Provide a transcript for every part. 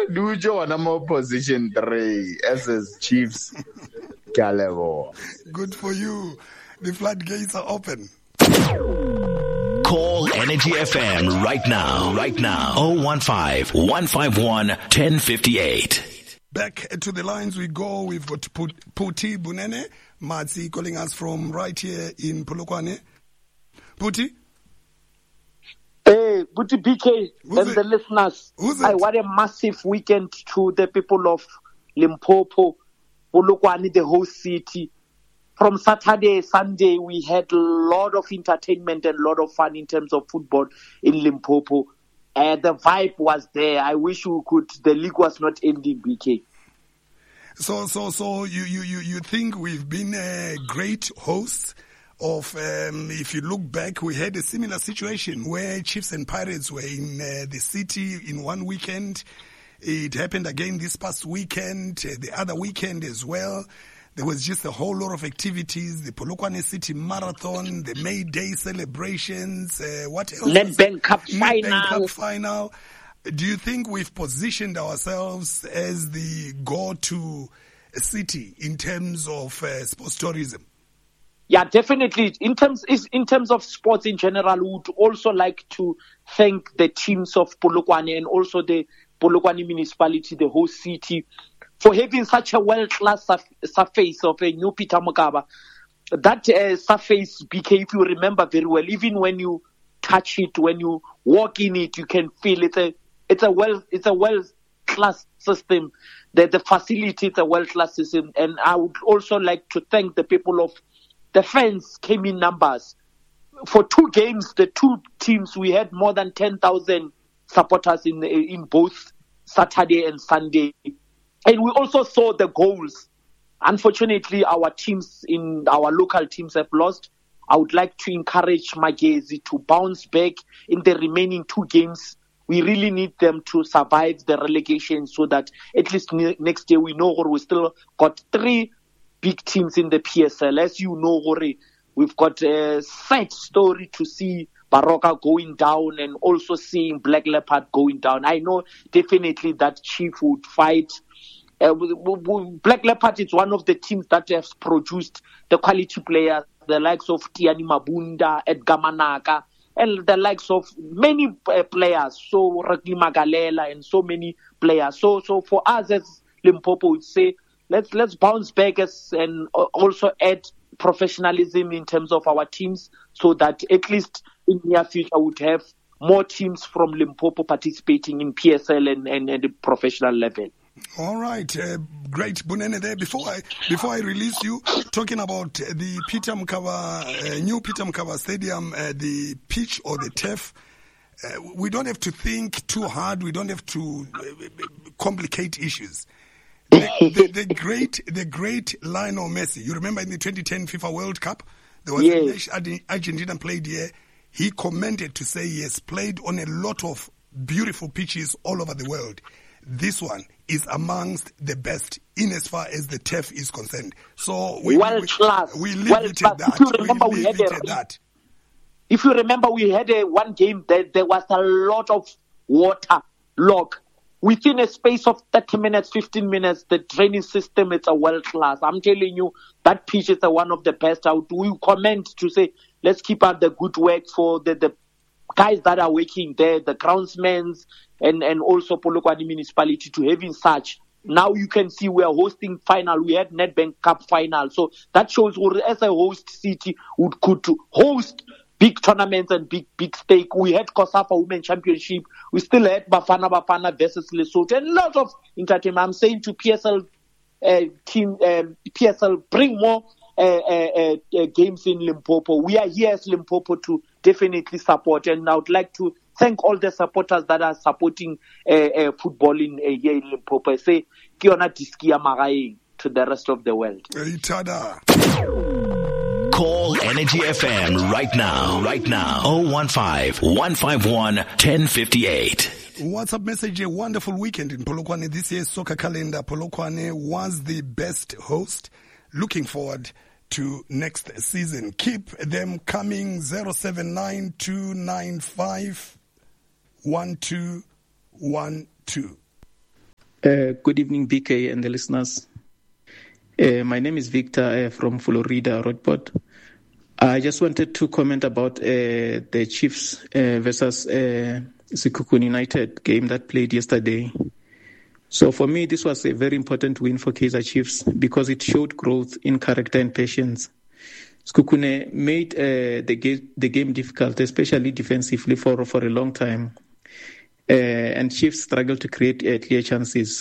Dujo on more position 3 SS Chiefs. Galebo. Good for you. The floodgates are open. Call Energy FM right now. 015-151-1058. Back to the lines we go. We've got Puti Bunene Matsi calling us from right here in Polokwane. Puti? Hey, Puti BK and the listeners. What a massive weekend to the people of Limpopo, Polokwane, the whole city. From Saturday, Sunday, we had a lot of entertainment and a lot of fun in terms of football in Limpopo. The vibe was there. I wish we could. The league was not ending, BK. So you think we've been a great host of? If you look back, we had a similar situation where Chiefs and Pirates were in the city in one weekend. It happened again this past weekend, the other weekend as well. There was just a whole lot of activities, the Polokwane City Marathon, the May Day celebrations, what else? Nedbank Cup final. Do you think we've positioned ourselves as the go-to city in terms of sports tourism? Yeah, definitely. In terms of sports in general, we would also like to thank the teams of Polokwane and also the Polokwane municipality, the whole city, for having such a world-class surface of a new Peter Mokaba. That surface, BK, if you remember very well, even when you touch it, when you walk in it, you can feel it's a world-class system. The facility is a world-class system. And I would also like to thank the people of the fans came in numbers. For 2 games, the 2 teams, we had more than 10,000 supporters in both Saturday and Sunday. And we also saw the goals. Unfortunately, our local teams have lost. I would like to encourage Magezi to bounce back in the remaining 2 games. We really need them to survive the relegation so that at least next year we know we still got 3 big teams in the PSL. As you know, we've got a sad story to see Baroka going down and also seeing Black Leopard going down. I know definitely that Chief would fight. Black Leopard is one of the teams that has produced the quality players, the likes of Tiani Mabunda, Edgar Manaka, and the likes of many players, so Ragli Magalela and so many players. So for us as Limpopo, would say let's bounce back and also add professionalism in terms of our teams, so that at least in the near future would have more teams from Limpopo participating in PSL and the professional level. All right, great, Bunene. There before I release you, talking about the Peter Mokaba, new Peter Mokaba Stadium, the pitch or the turf. We don't have to think too hard. We don't have to complicate issues. The great Lionel Messi. You remember in the 2010 FIFA World Cup, there was Argentina played here. He commented to say he has played on a lot of beautiful pitches all over the world. This one is amongst the best in as far as the turf is concerned. So we leave it at that. If you remember, we had one game that there was a lot of water log. Within a space of 30 minutes, 15 minutes, the drainage system is a world class. I'm telling you, that pitch is one of the best. We comment to say, let's keep up the good work for the guys that are working there, the groundsmen, and also Polokwane municipality to having such. Now you can see we are hosting final. We had Nedbank Cup final. So that shows as a host city could host big tournaments and big stake. We had COSAFA Women Championship. We still had Bafana versus Lesotho and a lot of entertainment. I'm saying to PSL team, PSL, bring more games in Limpopo. We are here as Limpopo to definitely support, and I would like to thank all the supporters that are supporting football here in Limpopo. I say, Kiona Diskia Marae to the rest of the world. Call Energy FM right now. 015-151-1058. WhatsApp message, a wonderful weekend in Polokwane. This year's soccer calendar, Polokwane was the best host. Looking forward to next season. Keep them coming. 079-295-1212. Good evening, BK and the listeners. My name is Victor from Florida, Roadport. I just wanted to comment about the Chiefs versus Sekhukhune United game that played yesterday. So for me, this was a very important win for Kaizer Chiefs because it showed growth in character and patience. Sekhukhune made the game difficult, especially defensively for a long time. And Chiefs struggled to create clear chances.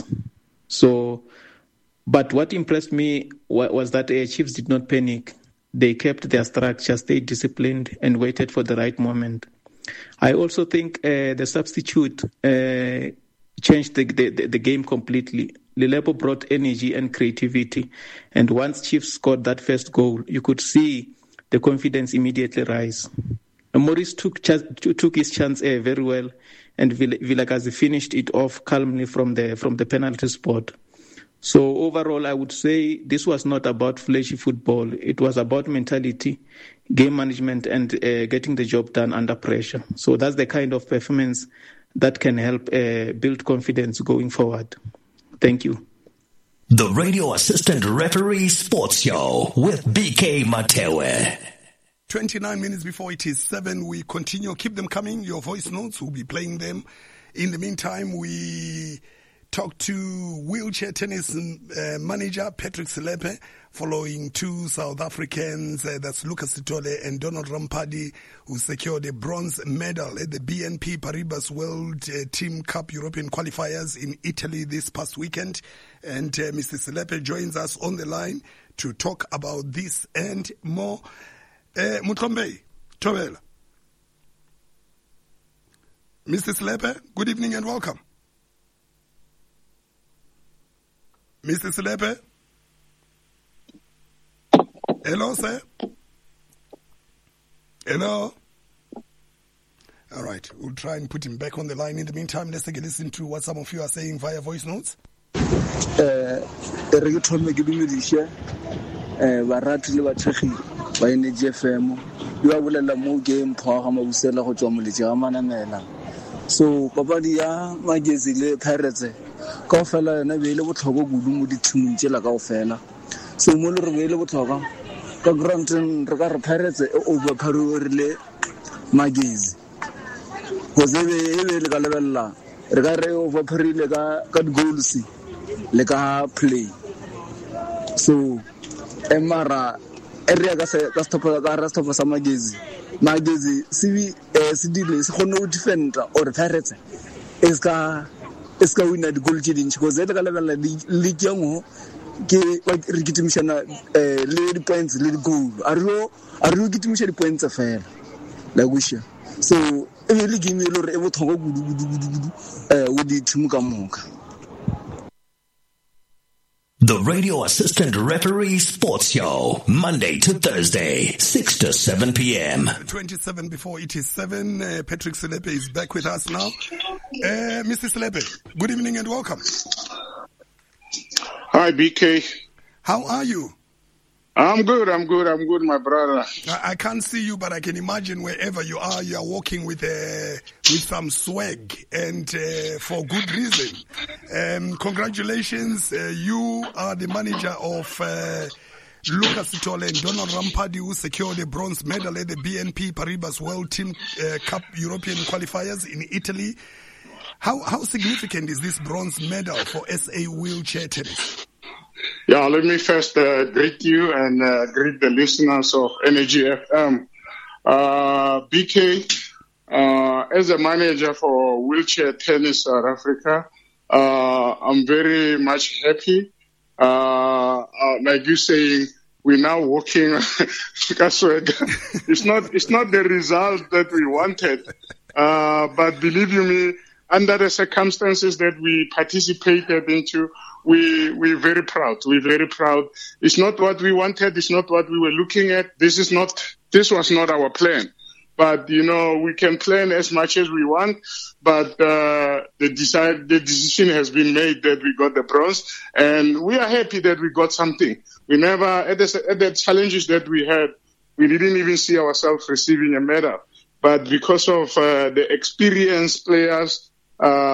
But what impressed me was that Chiefs did not panic. They kept their structure, stayed disciplined, and waited for the right moment. I also think the substitute changed the game completely. Lelepo brought energy and creativity, and once Chiefs scored that first goal, you could see the confidence immediately rise. Maurice took his chance very well, and Vilakazi finished it off calmly from the penalty spot. So overall, I would say this was not about flashy football. It was about mentality, game management, and getting the job done under pressure. So that's the kind of performance that can help build confidence going forward. Thank you. The Radio Assistant Referee Sports Show with BK Matewe. 29 minutes before it is 7, we continue. Keep them coming. Your voice notes, we'll be playing them. In the meantime, we talk to wheelchair tennis manager Patrick Selepe following two South Africans, that's Lucas Sithole and Donald Rampadi, who secured a bronze medal at the BNP Paribas World Team Cup European qualifiers in Italy this past weekend. And Mr. Selepe joins us on the line to talk about this and more. Mutlombe, Tobela. Mr. Selepe, good evening and welcome. Mr. Selepe? Hello, sir? Hello? All right, we'll try and put him back on the line. In the meantime, let's take a listen to what some of you are saying via voice notes. Ba Energy FM ba bolela mo game pha ga mabusela go tswa moletse ga manamela so papadi ya Magezi le Pirates ka fela yona be ile botlhoko kudu mo dithimong tsela ka ofela so mo le re be ile botlhoko ka granteng re ka re Pirates overpowerile Magezi go zebe le ka lebella re ka re overpowerile ka goals le ka play so emara area ka stop sa Magezi se dile se gone o defend or Pirates is ka win the goal challenge because le ka lebella league yango ke re kitimishana le di points le di goal are you kitimisha di points fela la gusha so e le game le re e bothongo gudu o di team ka moka. The Radio Assistant Referee Sports Show, Monday to Thursday, 6 to 7 p.m. 27 before it is 7. Patrick Selepe is back with us now. Mr. Selepe, good evening and welcome. Hi, BK. How are you? I'm good, my brother. I can't see you, but I can imagine wherever you are walking with some swag, and for good reason. Congratulations, you are the manager of Lucas Sithole and Donald Rampadi, who secured a bronze medal at the BNP Paribas World Team Cup European qualifiers in Italy. How significant is this bronze medal for SA wheelchair tennis? Yeah, let me first greet you and greet the listeners of Energy FM. BK, as a manager for wheelchair tennis South Africa, I'm very much happy. Like you saying, we're now walking. It's not the result that we wanted, but believe you me, under the circumstances that we participated into, we're very proud. We're very proud. It's not what we wanted. It's not what we were looking at. This was not our plan. But, we can plan as much as we want. But the decision has been made that we got the bronze. And we are happy that we got something. We never, at the challenges that we had, we didn't even see ourselves receiving a medal. But because of the experienced players,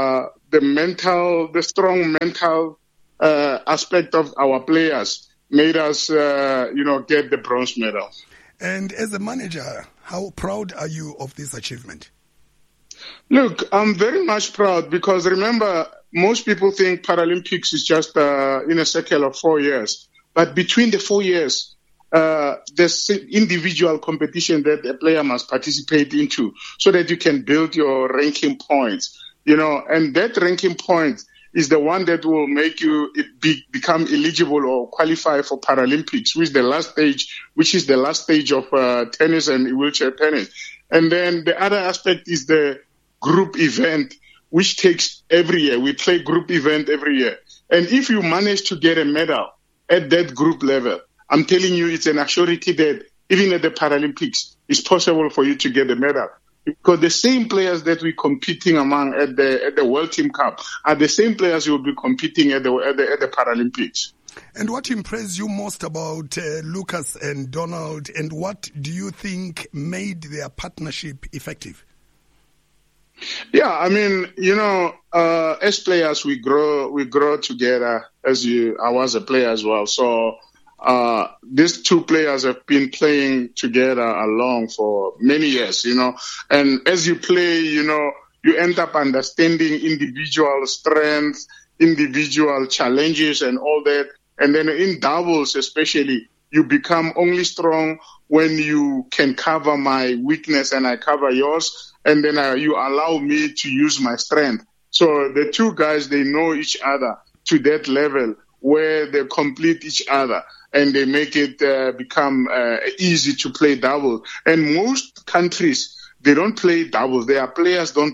the strong mental aspect of our players made us, get the bronze medal. And as a manager, how proud are you of this achievement? Look, I'm very much proud because remember, most people think Paralympics is just in a cycle of 4 years. But between the 4 years, there's individual competition that a player must participate into so that you can build your ranking points, and that ranking point is the one that will make you become eligible or qualify for Paralympics, which is the last stage of tennis and wheelchair tennis. And then the other aspect is the group event, which takes every year. We play group event every year. And if you manage to get a medal at that group level, I'm telling you, it's an assurity that even at the Paralympics, it's possible for you to get a medal. Because the same players that we're competing among at the World Team Cup are the same players who will be competing at the Paralympics. And what impressed you most about Lucas and Donald, and what do you think made their partnership effective? Yeah, I mean, as players, we grow together. I was a player as well. So these two players have been playing together along for many years, And as you play, you end up understanding individual strengths, individual challenges and all that. And then in doubles especially, you become only strong when you can cover my weakness and I cover yours. And then you allow me to use my strength. So the two guys, they know each other to that level where they complete each other and they make it become easy to play double. And most countries, they don't play doubles. Their players don't